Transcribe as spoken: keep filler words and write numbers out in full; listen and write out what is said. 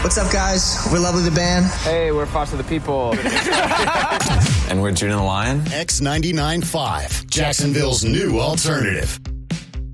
What's up, guys? We're Lovely the Band. Hey, we're Foster the People. And we're June and the Lion. X ninety-nine point five, Jacksonville's new alternative.